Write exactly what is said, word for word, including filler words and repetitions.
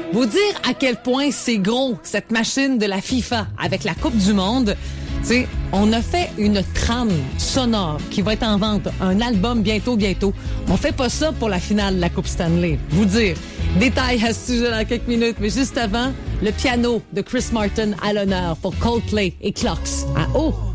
Vous dire à quel point c'est gros, cette machine de la FIFA avec la Coupe du Monde. Tu sais, on a fait une trame sonore qui va être en vente, un album bientôt, bientôt. On fait pas ça pour la finale de la Coupe Stanley. Vous dire. Détails à ce sujet dans quelques minutes, mais juste avant, le piano de Chris Martin à l'honneur pour Coldplay et Clocks à haut.